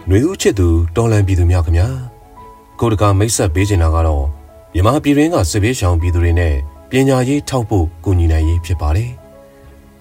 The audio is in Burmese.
ຫນွေဦးချစ်သူတော်လန်ပြည်သူများခင်ဗျာကိုတကာမိတ်ဆက်ပေးချင်တာကတော့မြန်မာပြည်တွင်းကစစ်ဘေးရှောင်ပြည်သူတွေနဲ့ပညာရေးထောက်ဖို့ကူညီနိုင်ရေးဖြစ်ပါတယ်